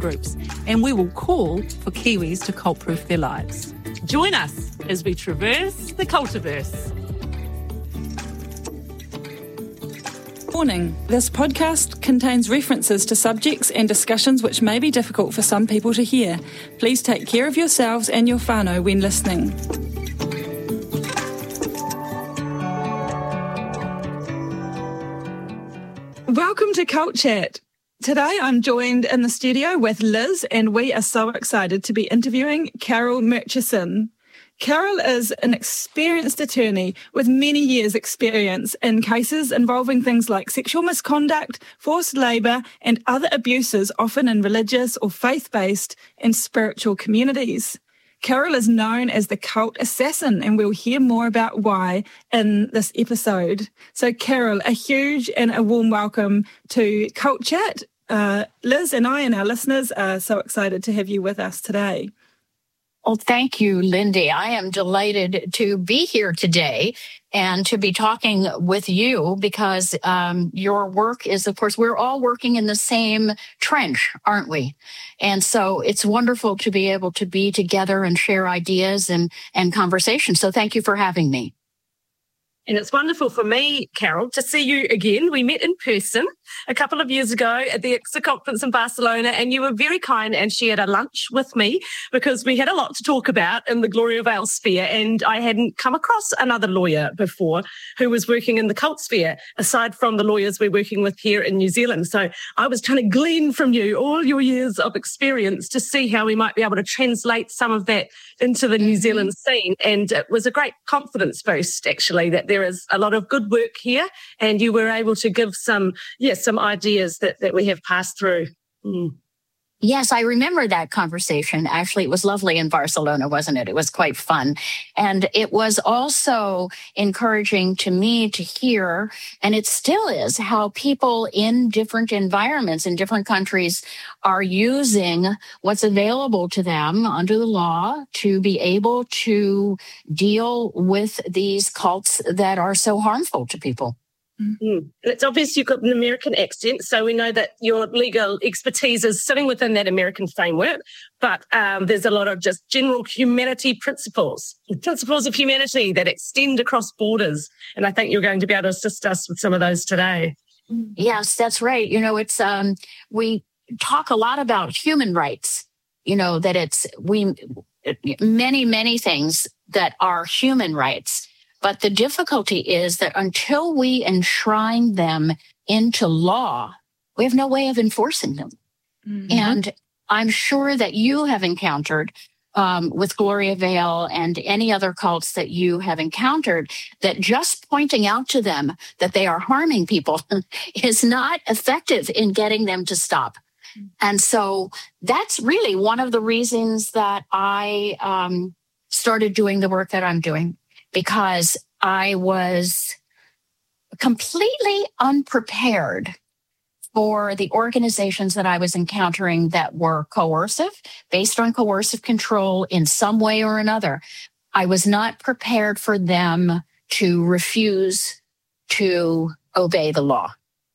groups, and we will call for Kiwis to cult-proof their lives. Join us as we traverse the cultiverse. Warning, this podcast contains references to subjects and discussions which may be difficult for some people to hear. Please take care of yourselves and your whānau when listening. Welcome to Cult Chat. Today I'm joined in the studio with Liz, and we are so excited to be interviewing Carol Murchison. Carol is an experienced attorney with many years' experience in cases involving things like sexual misconduct, forced labour, and other abuses, often in religious or faith-based and spiritual communities. Carol is known as the cult assassin, and we'll hear more about why in this episode. So, Carol, a huge and a warm welcome to Cult Chat. Liz and I and our listeners are so excited to have you with us today. Well, thank you, Lindy. I am delighted to be here today and to be talking with you because your work is, of course, we're all working in the same trench, aren't we? And so it's wonderful to be able to be together and share ideas and conversation. So thank you for having me. And it's wonderful for me, Carol, to see you again. We met in person a couple of years ago at the ICSA conference in Barcelona, and you were very kind and shared a lunch with me because we had a lot to talk about in the Gloria Vale sphere, and I hadn't come across another lawyer before who was working in the cult sphere, aside from the lawyers we're working with here in New Zealand. So I was trying to glean from you all your years of experience to see how we might be able to translate some of that into the New Zealand scene. And it was a great confidence boost, actually, that there is a lot of good work here, and you were able to give some ideas that we have passed through. Yes, I remember that conversation. Actually, it was lovely in Barcelona, wasn't it? It was quite fun. And it was also encouraging to me to hear, and it still is, how people in different environments, in different countries, are using what's available to them under the law to be able to deal with these cults that are so harmful to people. It's obvious you've got an American accent, so we know that your legal expertise is sitting within that American framework, but there's a lot of just general humanity principles of humanity that extend across borders, and I think you're going to be able to assist us with some of those today. Yes, that's right. You know, it's we talk a lot about human rights, you know, that many things that are human rights. But the difficulty is that until we enshrine them into law, we have no way of enforcing them. Mm-hmm. And I'm sure that you have encountered with Gloria Vale and any other cults that you have encountered, that just pointing out to them that they are harming people is not effective in getting them to stop. And so that's really one of the reasons that I started doing the work that I'm doing, because I was completely unprepared for the organizations that I was encountering that were coercive, based on coercive control in some way or another. I was not prepared for them to refuse to obey the law.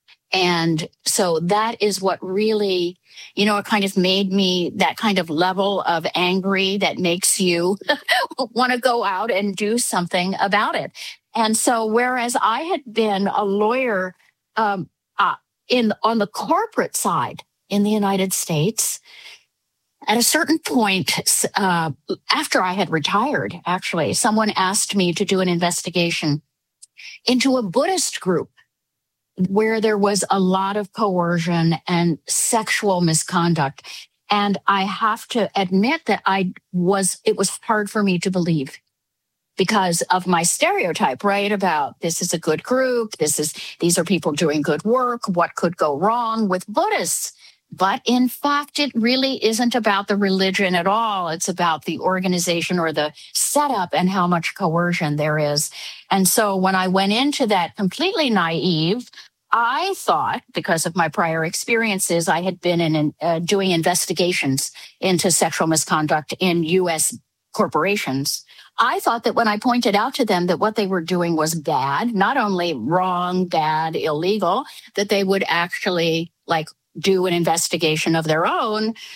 And so that is what really, you know, it kind of made me that kind of level of angry that makes you want to go out and do something about it. And so whereas I had been a lawyer on the corporate side in the United States, at a certain point, after I had retired, actually, someone asked me to do an investigation into a Buddhist group where there was a lot of coercion and sexual misconduct. And I have to admit that it was hard for me to believe because of my stereotype, right? About this is a good group. These are people doing good work. What could go wrong with Buddhists? But in fact, it really isn't about the religion at all. It's about the organization or the setup and how much coercion there is. And so when I went into that completely naive, I thought, because of my prior experiences, I had been doing investigations into sexual misconduct in U.S. corporations. I thought that when I pointed out to them that what they were doing was bad, not only wrong, bad, illegal, that they would actually do an investigation of their own